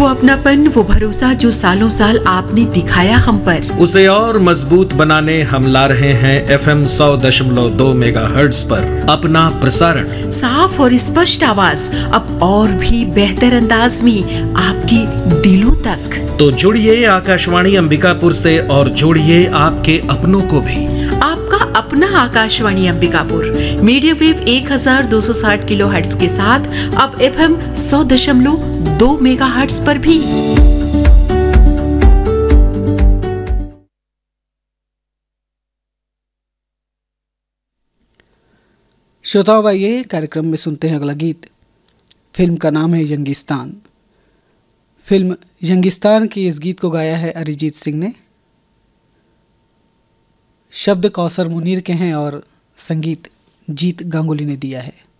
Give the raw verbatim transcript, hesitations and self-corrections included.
वो अपनापन, वो भरोसा जो सालों साल आपने दिखाया हम पर, उसे और मजबूत बनाने हम ला रहे हैं एफ एम सौ दशमलव दो मेगा हर्ट्ज पर अपना प्रसारण। साफ और स्पष्ट आवाज अब और भी बेहतर अंदाज में आपके दिलों तक। तो जुड़िए आकाशवाणी अंबिकापुर से और जोड़िए आपके अपनों को भी। आपका अपना आकाशवाणी अंबिकापुर मीडियम वेव एक हज़ार दो सौ साठ किलोहर्ट्ज के साथ अब एफएम सौ दशमलव दो मेगाहर्ट्ज पर भी। श्रोताओं, आइए कार्यक्रम में सुनते हैं अगला गीत। फिल्म का नाम है यंगिस्तान। फिल्म यंगिस्तान की इस गीत को गाया है अरिजीत सिंह ने। शब्द कौसर मुनीर के हैं और संगीत जीत गांगुली ने दिया है।